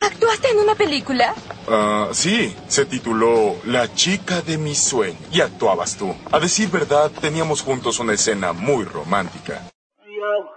¿Actuaste en una película? Sí, se tituló La chica de mis sueños y actuabas tú. A decir verdad, teníamos juntos una escena muy romántica.